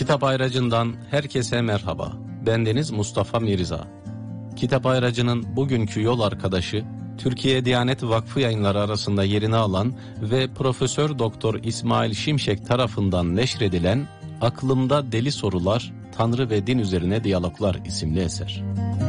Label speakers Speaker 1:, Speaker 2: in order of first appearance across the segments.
Speaker 1: Kitap Ayracı'ndan herkese merhaba. Bendeniz Mustafa Mirza. Kitap Ayracı'nın bugünkü yol arkadaşı, Türkiye Diyanet Vakfı Yayınları arasında yerini alan ve Profesör Doktor İsmail Şimşek tarafından neşredilen Aklımda Deli Sorular, Tanrı ve Din Üzerine Diyaloglar isimli eser.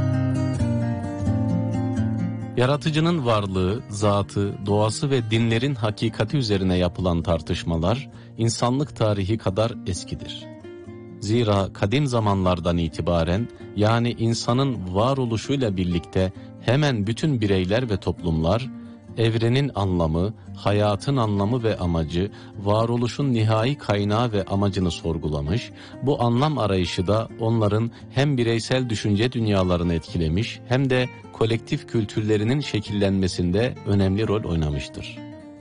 Speaker 1: Yaratıcının varlığı, zatı, doğası ve dinlerin hakikati üzerine yapılan tartışmalar, insanlık tarihi kadar eskidir. Zira kadim zamanlardan itibaren, yani insanın varoluşuyla birlikte hemen bütün bireyler ve toplumlar, evrenin anlamı, hayatın anlamı ve amacı, varoluşun nihai kaynağı ve amacını sorgulamış, bu anlam arayışı da onların hem bireysel düşünce dünyalarını etkilemiş hem de kolektif kültürlerinin şekillenmesinde önemli rol oynamıştır.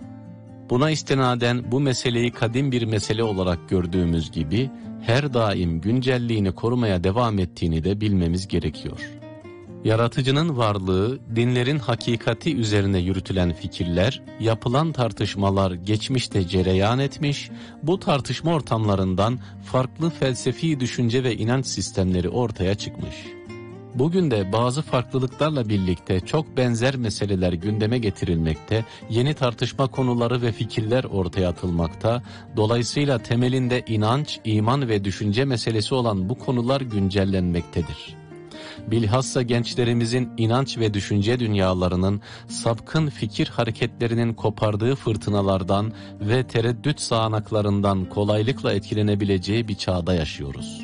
Speaker 1: Buna istinaden bu meseleyi kadim bir mesele olarak gördüğümüz gibi, her daim güncelliğini korumaya devam ettiğini de bilmemiz gerekiyor. Yaratıcının varlığı, dinlerin hakikati üzerine yürütülen fikirler, yapılan tartışmalar geçmişte cereyan etmiş, bu tartışma ortamlarından farklı felsefi düşünce ve inanç sistemleri ortaya çıkmış. Bugün de bazı farklılıklarla birlikte çok benzer meseleler gündeme getirilmekte, yeni tartışma konuları ve fikirler ortaya atılmakta, dolayısıyla temelinde inanç, iman ve düşünce meselesi olan bu konular güncellenmektedir. Bilhassa gençlerimizin inanç ve düşünce dünyalarının sapkın fikir hareketlerinin kopardığı fırtınalardan ve tereddüt sağanaklarından kolaylıkla etkilenebileceği bir çağda yaşıyoruz.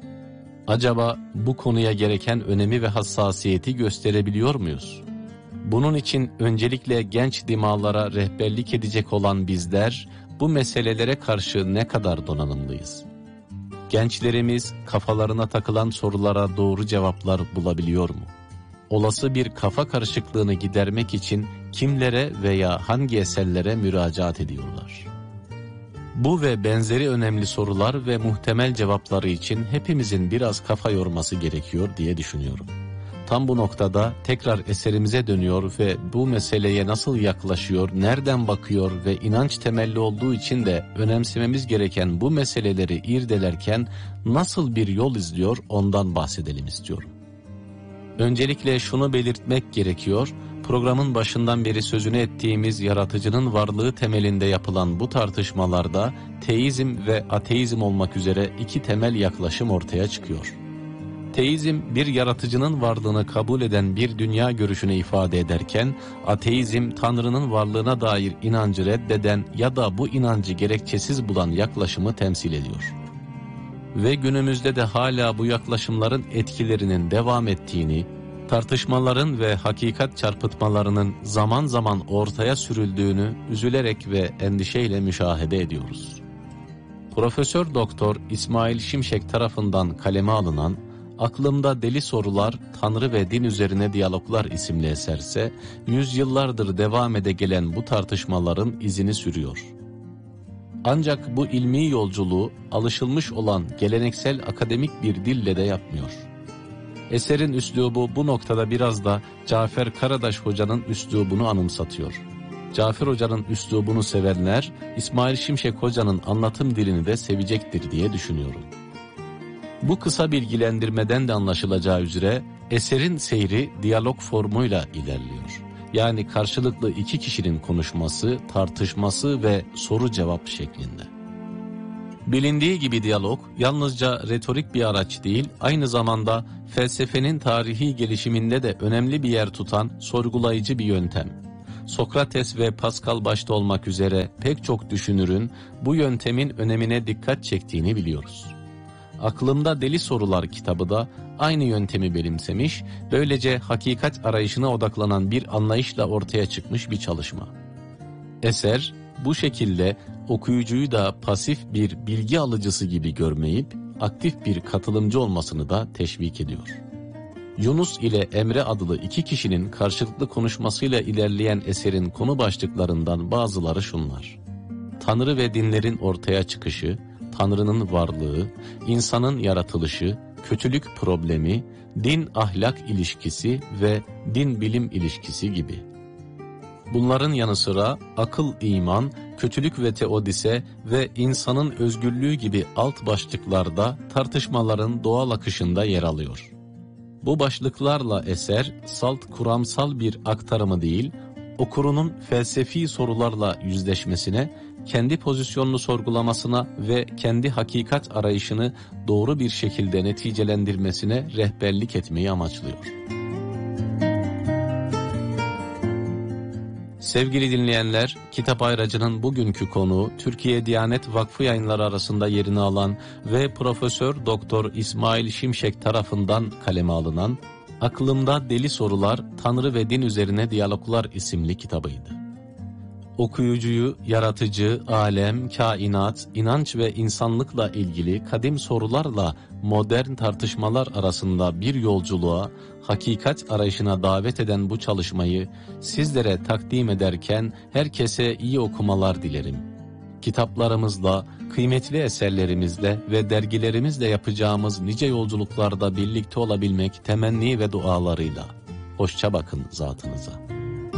Speaker 1: Acaba bu konuya gereken önemi ve hassasiyeti gösterebiliyor muyuz? Bunun için öncelikle genç dimağlara rehberlik edecek olan bizler bu meselelere karşı ne kadar donanımlıyız? Gençlerimiz kafalarına takılan sorulara doğru cevaplar bulabiliyor mu? Olası bir kafa karışıklığını gidermek için kimlere veya hangi eserlere müracaat ediyorlar? Bu ve benzeri önemli sorular ve muhtemel cevapları için hepimizin biraz kafa yorması gerekiyor diye düşünüyorum. Tam bu noktada tekrar eserimize dönüyor ve bu meseleye nasıl yaklaşıyor, nereden bakıyor ve inanç temelli olduğu için de önemsememiz gereken bu meseleleri irdelerken nasıl bir yol izliyor ondan bahsedelim istiyorum. Öncelikle şunu belirtmek gerekiyor, programın başından beri sözünü ettiğimiz yaratıcının varlığı temelinde yapılan bu tartışmalarda teizm ve ateizm olmak üzere iki temel yaklaşım ortaya çıkıyor. Teizm bir yaratıcının varlığını kabul eden bir dünya görüşünü ifade ederken, ateizm Tanrı'nın varlığına dair inancı reddeden ya da bu inancı gerekçesiz bulan yaklaşımı temsil ediyor. Ve günümüzde de hala bu yaklaşımların etkilerinin devam ettiğini, tartışmaların ve hakikat çarpıtmalarının zaman zaman ortaya sürüldüğünü üzülerek ve endişeyle müşahede ediyoruz. Profesör Doktor İsmail Şimşek tarafından kaleme alınan Aklımda Deli Sorular, Tanrı ve Din Üzerine Diyaloglar isimli eserse, yüzyıllardır devam ede gelen bu tartışmaların izini sürüyor. Ancak bu ilmi yolculuğu alışılmış olan geleneksel akademik bir dille de yapmıyor. Eserin üslubu bu noktada biraz da Cafer Karadaş Hoca'nın üslubunu anımsatıyor. Cafer Hoca'nın üslubunu sevenler, İsmail Şimşek Hoca'nın anlatım dilini de sevecektir diye düşünüyorum. Bu kısa bilgilendirmeden de anlaşılacağı üzere eserin seyri diyalog formuyla ilerliyor. Yani karşılıklı iki kişinin konuşması, tartışması ve soru cevap şeklinde. Bilindiği gibi diyalog yalnızca retorik bir araç değil, aynı zamanda felsefenin tarihi gelişiminde de önemli bir yer tutan sorgulayıcı bir yöntem. Sokrates ve Pascal başta olmak üzere pek çok düşünürün bu yöntemin önemine dikkat çektiğini biliyoruz. Aklımda Deli Sorular kitabı da aynı yöntemi benimsemiş, böylece hakikat arayışına odaklanan bir anlayışla ortaya çıkmış bir çalışma. Eser bu şekilde okuyucuyu da pasif bir bilgi alıcısı gibi görmeyip aktif bir katılımcı olmasını da teşvik ediyor. Yunus ile Emre adlı iki kişinin karşılıklı konuşmasıyla ilerleyen eserin konu başlıklarından bazıları şunlar: Tanrı ve dinlerin ortaya çıkışı, Tanrı'nın varlığı, insanın yaratılışı, kötülük problemi, din-ahlak ilişkisi ve din-bilim ilişkisi gibi. Bunların yanı sıra akıl, iman, kötülük ve teodise ve insanın özgürlüğü gibi alt başlıklarda tartışmaların doğal akışında yer alıyor. Bu başlıklarla eser, salt kuramsal bir aktarımı değil, okurunun felsefi sorularla yüzleşmesine, kendi pozisyonunu sorgulamasına ve kendi hakikat arayışını doğru bir şekilde neticelendirmesine rehberlik etmeyi amaçlıyor. Sevgili dinleyenler, Kitap Ayracı'nın bugünkü konuğu Türkiye Diyanet Vakfı Yayınları arasında yerini alan ve Profesör Doktor İsmail Şimşek tarafından kaleme alınan Aklımda Deli Sorular, Tanrı ve Din Üzerine Diyaloglar isimli kitabıydı. Okuyucuyu yaratıcı, alem, kainat, inanç ve insanlıkla ilgili kadim sorularla modern tartışmalar arasında bir yolculuğa, hakikat arayışına davet eden bu çalışmayı sizlere takdim ederken herkese iyi okumalar dilerim. Kitaplarımızla, kıymetli eserlerimizle ve dergilerimizle yapacağımız nice yolculuklarda birlikte olabilmek temenni ve dualarıyla. Hoşça bakın zatınıza.